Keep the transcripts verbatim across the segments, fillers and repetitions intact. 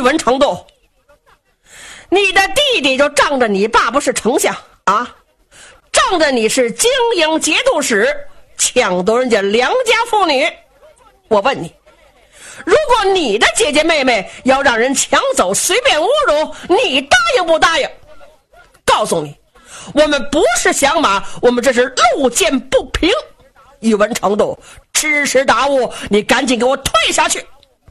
文程度，你的弟弟就仗着你爸不是丞相啊，仗着你是经营节度使，抢夺人家良家妇女。我问你，如果你的姐姐妹妹要让人抢走随便侮辱，你答应不答应？告诉你，我们不是响马，我们这是路见不平。宇文程度，知识大悟，你赶紧给我退下去。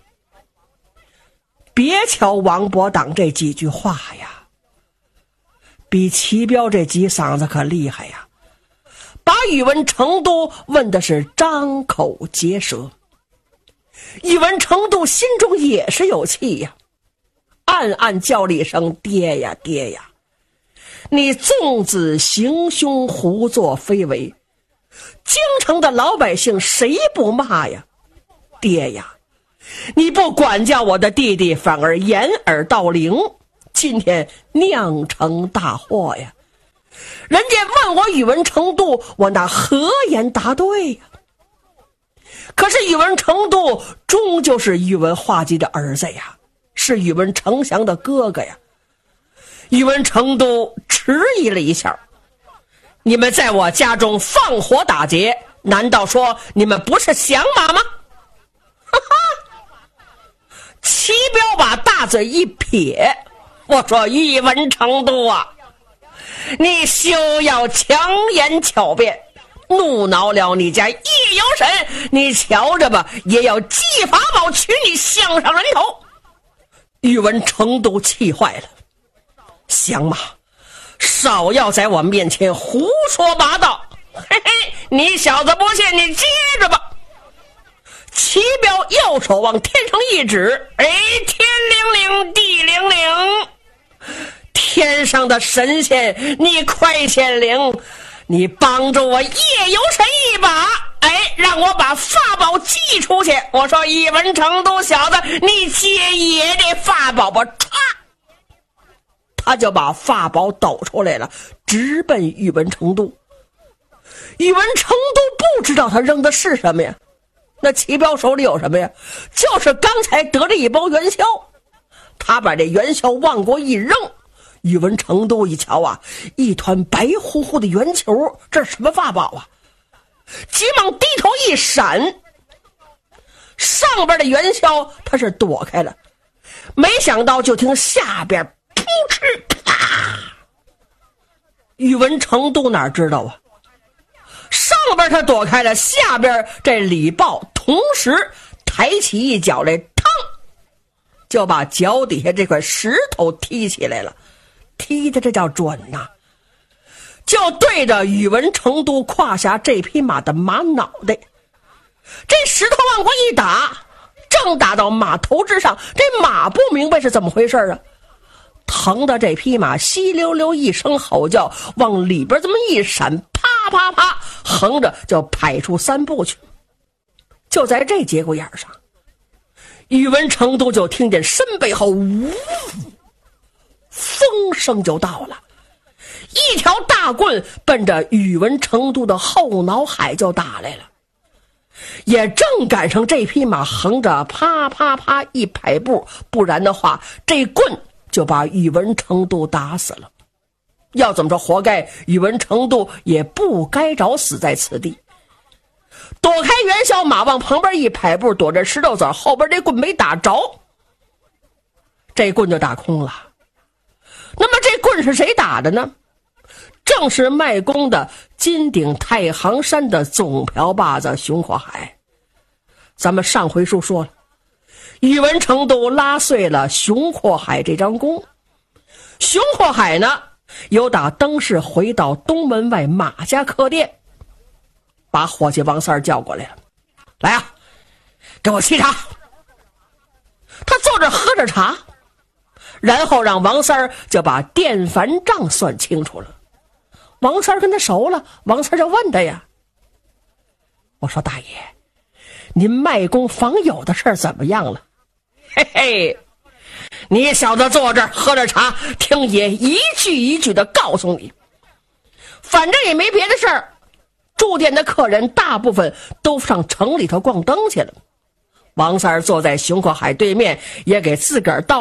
别瞧王伯党这几句话呀，比齐彪这几嗓子可厉害呀，把宇文成都问的是张口结舌。宇文成都心中也是有气呀，暗暗叫了一声爹呀爹呀，你纵子行凶胡作非为，京城的老百姓谁不骂呀？爹呀，你不管教我的弟弟，反而掩耳盗铃，今天酿成大祸呀！人家问我宇文成都，我那何言答对呀？可是宇文成都终究是宇文化及的儿子呀，是宇文丞相的哥哥呀。宇文成都迟疑了一下，你们在我家中放火打劫，难道说你们不是响马吗？哈哈！齐彪把大嘴一撇，我说宇文成都啊，你休要强言巧辩，怒恼了你家叶有神，你瞧着吧，也要祭法宝取你项上人头。宇文成都气坏了，响马，少要在我面前胡说八道，嘿嘿，你小子不信，你接着吧。齐彪右手往天上一指，哎，天灵灵地灵灵，天上的神仙你快显灵，你帮助我叶有神一把，哎，让我把法宝寄出去。我说宇文成都小子，你接爷的法宝吧。唰，他就把法宝抖出来了，直奔宇文成都。宇文成都不知道他扔的是什么呀，那齐彪手里有什么呀？就是刚才得了一包元宵，他把这元宵往过一扔，宇文成都一瞧啊，一团白乎乎的圆球，这是什么法宝啊？急忙低头一闪，上边的元宵他是躲开了，没想到就听下边噗嗤啪，宇文成都哪知道啊，上边他躲开了，下边这李豹同时抬起一脚来，嘡，就把脚底下这块石头踢起来了，踢的这叫准呐、啊，就对着宇文成都胯下这匹马的马脑袋，这石头往过一打，正打到马头之上，这马不明白是怎么回事啊，疼的这匹马稀溜溜一声吼叫，往里边这么一闪，啪啪啪，横着就拍出三步去。就在这节骨眼上，宇文成都就听见身背后呜，风声就到了，一条大棍奔着宇文成都的后脑海就打来了，也正赶上这匹马横着啪啪啪一拍步，不然的话这棍就把宇文成都打死了。要怎么说活该，宇文成都也不该找死在此地。躲开元宵，马往旁边一拍步，躲着石头子，后边这棍没打着，这棍就打空了。那么这棍是谁打的呢？正是卖弓的金顶太行山的总瓢把子熊阔海。咱们上回书说了，宇文成都拉碎了熊阔海这张弓，熊阔海呢由打灯市回到东门外马家客店，把伙计王三叫过来了，来啊，给我沏茶。他坐着喝着茶，然后让王三就把店凡账算清楚了。王三跟他熟了，王三就问他呀，我说大爷，您卖弓访友的事儿怎么样了？嘿嘿，你小子坐这儿喝着茶，听爷一句一句的告诉你，反正也没别的事儿，住店的客人大部分都上城里头逛灯去了。王三坐在熊阔海对面，也给自个儿倒